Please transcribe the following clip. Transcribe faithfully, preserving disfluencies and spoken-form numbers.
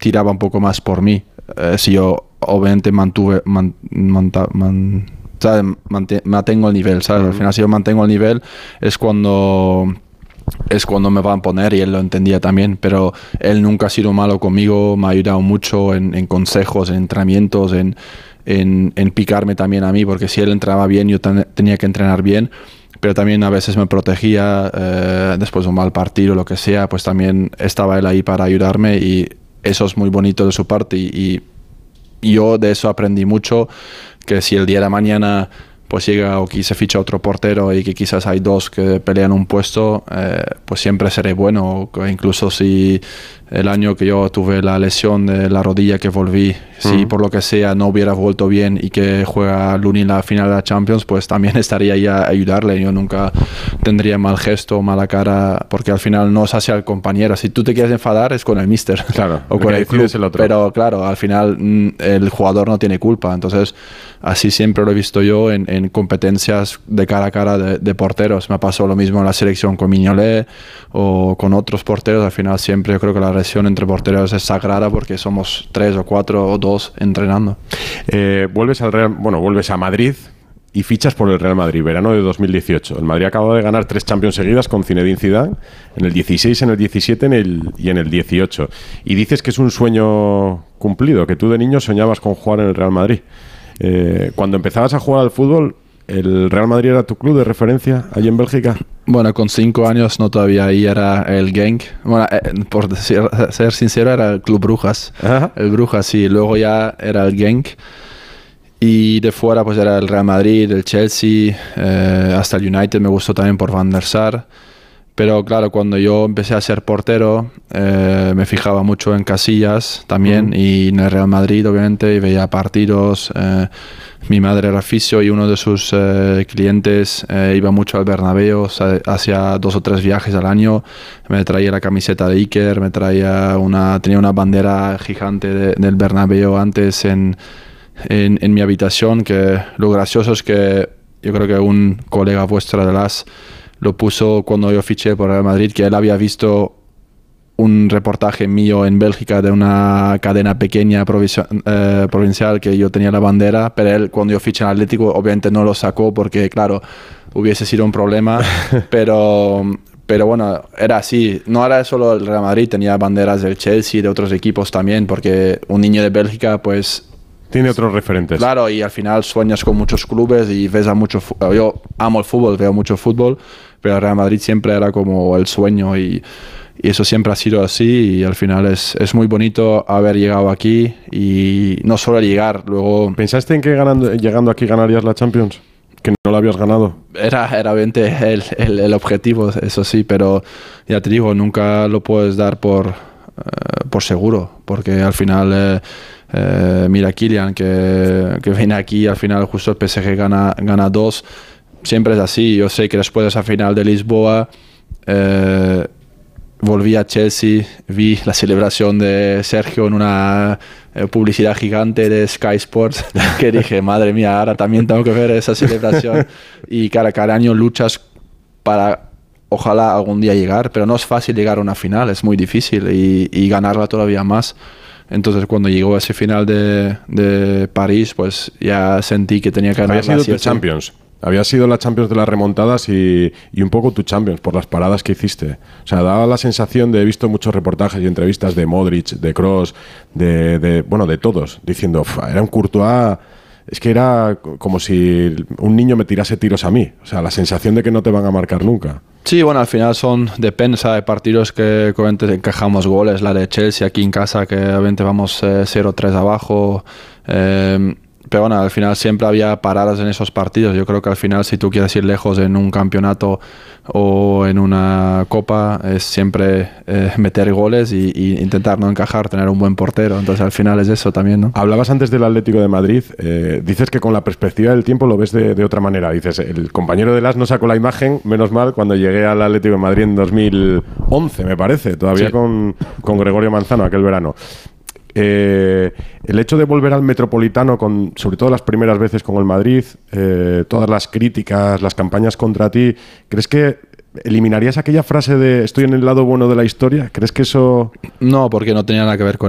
tiraba un poco más por mí. Eh, si yo obviamente mantuve, man, monta, man, ¿sabes? Mante, mantengo el nivel, ¿sabes? Uh-huh. Al final si yo mantengo el nivel es cuando... es cuando me van a poner, y él lo entendía también, pero él nunca ha sido malo conmigo, me ha ayudado mucho en, en consejos, en entrenamientos, en, en, en picarme también a mí, porque si él entrenaba bien, yo ten, tenía que entrenar bien, pero también a veces me protegía, eh, después de un mal partido, lo que sea, pues también estaba él ahí para ayudarme, y eso es muy bonito de su parte, y, y yo de eso aprendí mucho, que si el día de mañana pues llega o que se ficha otro portero y que quizás hay dos que pelean un puesto, eh, pues siempre seré bueno. Incluso si el año que yo tuve la lesión de la rodilla que volví, uh-huh. si por lo que sea no hubiera vuelto bien y que juega Luni la final de la Champions, pues también estaría ahí a ayudarle. Yo nunca tendría mal gesto, mala cara, porque al final no es hacia el compañero. Si tú te quieres enfadar es con el míster, claro, o con el club, el otro. Pero claro, al final el jugador no tiene culpa. Entonces así siempre lo he visto yo en, en competencias de cara a cara de, de porteros. Me pasó lo mismo en la selección con Mignolet o con otros porteros. Al final siempre yo creo que la relación entre porteros es sagrada, porque somos tres o cuatro o dos entrenando. Eh, vuelves al Real, bueno, vuelves a Madrid y fichas por el Real Madrid, verano de dos mil dieciocho. El Madrid acaba de ganar tres Champions seguidas con Zinedine Zidane, en el dieciséis, en el diecisiete en el, y en el dieciocho. Y dices que es un sueño cumplido, que tú de niño soñabas con jugar en el Real Madrid. Eh, cuando empezabas a jugar al fútbol, ¿el Real Madrid era tu club de referencia allí en Bélgica? Bueno, con cinco años no todavía, ahí era el Genk. Bueno, eh, por decir, ser sincero, era el Club Brujas. Ajá. El Brujas, sí. Luego ya era el Genk. Y de fuera pues era el Real Madrid, el Chelsea, eh, hasta el United me gustó también por Van der Sar. Pero claro, cuando yo empecé a ser portero, eh, me fijaba mucho en Casillas también, uh-huh. y en el Real Madrid obviamente, y veía partidos. Eh, mi madre era fisio y uno de sus eh, clientes eh, iba mucho al Bernabéu, o sea, hacía dos o tres viajes al año, me traía la camiseta de Iker, me traía una, tenía una bandera gigante de, del Bernabéu antes en, en, en mi habitación, que lo gracioso es que yo creo que un colega vuestro de las lo puso cuando yo fiché por Real Madrid, que él había visto un reportaje mío en Bélgica de una cadena pequeña eh, provincial, que yo tenía la bandera, pero él cuando yo fiché en Atlético obviamente no lo sacó porque claro, hubiese sido un problema, pero, pero bueno, era así, no era solo el Real Madrid, tenía banderas del Chelsea, de otros equipos también, porque un niño de Bélgica pues... tiene otros referentes. Claro, y al final sueñas con muchos clubes y ves a mucho... Yo amo el fútbol, veo mucho fútbol, pero el Real Madrid siempre era como el sueño, y, y eso siempre ha sido así, y al final es, es muy bonito haber llegado aquí, y no solo llegar, luego... ¿Pensaste en que ganando, llegando aquí ganarías la Champions? ¿Que no la habías ganado? Era, era obviamente el, el, el objetivo, eso sí, pero ya te digo, nunca lo puedes dar por, uh, por seguro, porque al final... Eh, Eh, mira Kylian que, que viene aquí, al final justo el P S G gana, gana dos, siempre es así. Yo sé que después de esa final de Lisboa eh, volví a Chelsea, vi la celebración de Sergio en una eh, publicidad gigante de Sky Sports, que dije, madre mía, ahora también tengo que ver esa celebración. Y cada, cada año luchas para ojalá algún día llegar, pero no es fácil llegar a una final, es muy difícil, y, y ganarla todavía más. Entonces cuando llegó ese final de, de París, pues ya sentí que tenía que ganar. Había sido tu Champions. Había sido la Champions de las remontadas y, y un poco tu Champions por las paradas que hiciste. O sea, daba la sensación de, he visto muchos reportajes y entrevistas de Modric, de Kroos, de, de bueno, de todos, diciendo, era un Courtois, es que era como si un niño me tirase tiros a mí. O sea, la sensación de que no te van a marcar nunca. Sí, bueno, al final son, depende, hay partidos que obviamente encajamos goles, la de Chelsea aquí en casa, que obviamente vamos eh, cero tres abajo, eh, pero bueno, al final siempre había paradas en esos partidos. Yo creo que al final, si tú quieres ir lejos en un campeonato o en una copa, es siempre eh, meter goles y, y intentar no encajar, tener un buen portero. Entonces al final es eso también, ¿no? Hablabas antes del Atlético de Madrid, eh, dices que con la perspectiva del tiempo lo ves de, de otra manera. Dices, el compañero de Las no sacó la imagen, menos mal, cuando llegué al Atlético de Madrid en dos mil once, me parece, todavía sí. con, con Gregorio Manzano aquel verano. Eh, el hecho de volver al Metropolitano, con, sobre todo las primeras veces con el Madrid, eh, todas las críticas, las campañas contra ti, ¿crees que eliminarías aquella frase de estoy en el lado bueno de la historia? ¿Crees que eso...? No, porque no tenía nada que ver con